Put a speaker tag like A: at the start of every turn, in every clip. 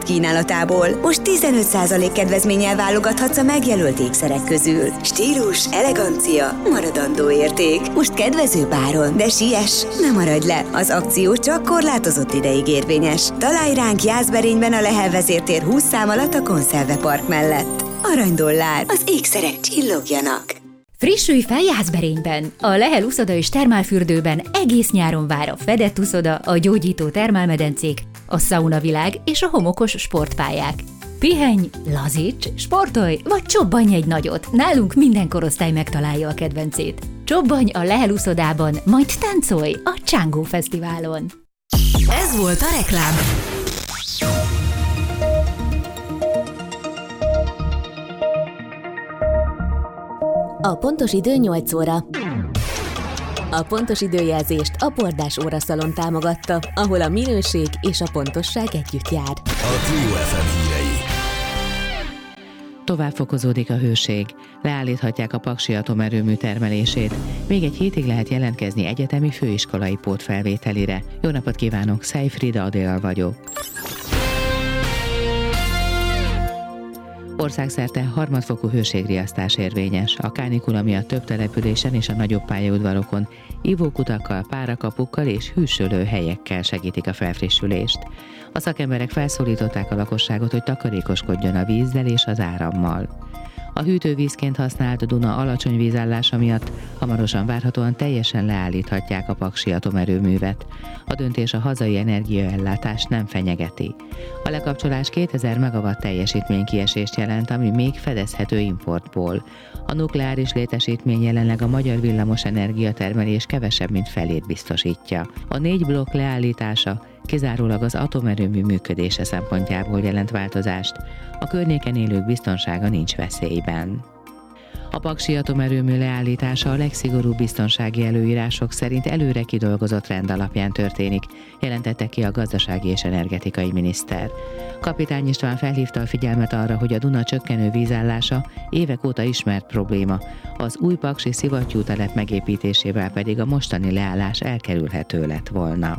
A: kínálatából. Most 15% kedvezménnyel válogathatsz a megjelölt ékszerek közül. Stílus, elegancia, maradandó érték. Most kedvező áron, de siess, ne maradj le! Az akció csak korlátozott ideig érvényes. Találj ránk Jászberényben a Lehel vezértér 20 szám alatt a Konszerve Park mellett. Aranydollár, az ékszerek csillogjanak!
B: Frissülj fel Jászberényben! A Lehel uszoda és termálfürdőben egész nyáron vár a fedett uszoda, a gyógyító termálmedencék, a szaunavilág és a homokos sportpályák. Pihenj, lazíts, sportolj, vagy csobbanj egy nagyot! Nálunk minden korosztály megtalálja a kedvencét. Csobbanj a Lehel uszodában, majd táncolj a Csángó Fesztiválon!
C: Ez volt a reklám.
D: A pontos idő 8 óra. A pontos időjelzést a Bordás óraszalon támogatta, ahol a minőség és a pontosság együtt jár.
E: A Trio FM hírei.
F: Tovább fokozódik a hőség. Leállíthatják a paksi atomerőmű termelését. Még egy hétig lehet jelentkezni egyetemi főiskolai pótfelvételire. Jó napot kívánok, Szej Frida Adél vagyok. Országszerte harmadfokú hőségriasztás érvényes. A kánikula miatt több településen és a nagyobb pályaudvarokon ivókutakkal, párakapukkal és hűsölő helyekkel segítik a felfrissülést. A szakemberek felszólították a lakosságot, hogy takarékoskodjon a vízzel és az árammal. A hűtővízként használt Duna alacsony vízállása miatt hamarosan várhatóan teljesen leállíthatják a paksi atomerőművet. A döntés a hazai energiaellátást nem fenyegeti. A lekapcsolás 2000 megawatt teljesítménykiesést jelent, ami még fedezhető importból. A nukleáris létesítmény jelenleg a magyar villamos energiatermelés kevesebb, mint felét biztosítja. A 4 blokk leállítása kizárólag az atomerőmű működése szempontjából jelent változást. A környéken élők biztonsága nincs veszélyben. A paksi atomerőmű leállítása a legszigorúbb biztonsági előírások szerint előre kidolgozott rend alapján történik, jelentette ki a gazdasági és energetikai miniszter. Kapitány István felhívta a figyelmet arra, hogy a Duna csökkenő vízállása évek óta ismert probléma, az új paksi szivattyútelep megépítésével pedig a mostani leállás elkerülhető lett volna.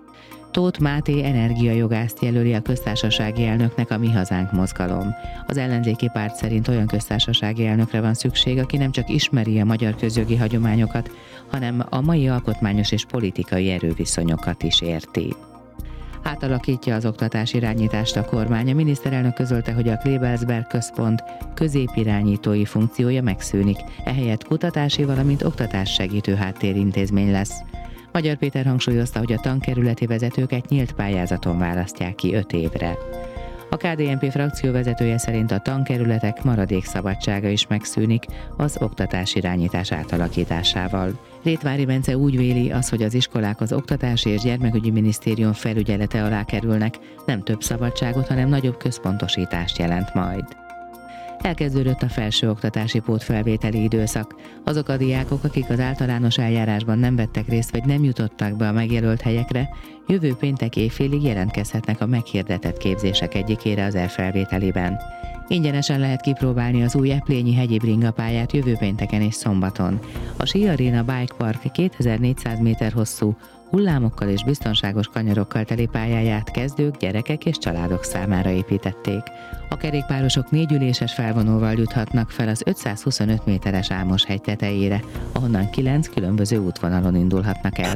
F: Tóth Máté energiajogászt jelöli a köztársasági elnöknek a Mi Hazánk mozgalom. Az ellenzéki párt szerint olyan köztársasági elnökre van szükség, aki nem csak ismeri a magyar közjogi hagyományokat, hanem a mai alkotmányos és politikai erőviszonyokat is érti. Átalakítja az oktatás irányítást a kormány. A miniszterelnök közölte, hogy a Klebersberg Központ középirányítói funkciója megszűnik, ehelyett kutatási, valamint oktatássegítő háttérintézmény lesz. Magyar Péter hangsúlyozta, hogy a tankerületi vezetőket nyílt pályázaton választják ki 5 évre. A KDNP frakcióvezetője szerint a tankerületek maradék szabadsága is megszűnik az oktatás irányítás átalakításával. Rétvári Bence úgy véli, hogy az iskolák az Oktatási és Gyermekügyi Minisztérium felügyelete alá kerülnek, nem több szabadságot, hanem nagyobb központosítást jelent majd. Elkezdődött a felsőoktatási pótfelvételi időszak. Azok a diákok, akik az általános eljárásban nem vettek részt, vagy nem jutottak be a megjelölt helyekre, jövő péntek éjfélig jelentkezhetnek a meghirdetett képzések egyikére az elfelvételiben. Ingyenesen lehet kipróbálni az új Eplényi hegyi bringapályát jövő pénteken és szombaton. A Ski Arena Bike Park 2400 méter hosszú, hullámokkal és biztonságos kanyarokkal teli pályáját kezdők, gyerekek és családok számára építették. A kerékpárosok 4 üléses felvonóval juthatnak fel az 525 méteres Álmos-hegy tetejére, ahonnan 9 különböző útvonalon indulhatnak el.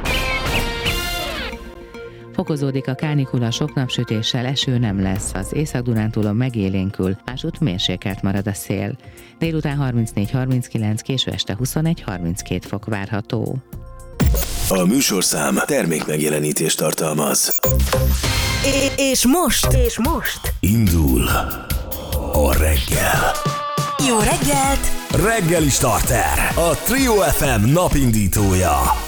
F: Fokozódik a kánikula, sok napsütéssel, eső nem lesz, az Észak-Dunántúlon megélénkül, másút mérsékelt marad a szél. Délután 34-39, késő este 21-32 fok várható.
E: A műsorszám termékmegjelenítést tartalmaz.
C: És most
E: Indul a reggel.
C: Jó reggelt!
E: Reggeli starter, a Trio FM napindítója.